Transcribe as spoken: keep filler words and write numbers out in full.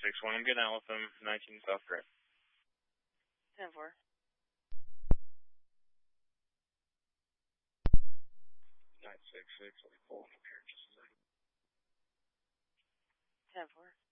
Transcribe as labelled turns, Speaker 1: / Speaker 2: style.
Speaker 1: six one, I'm getting out with them, nineteen South Drive.
Speaker 2: ten four.
Speaker 1: nine six six, let me pull up here just a second.
Speaker 2: ten four.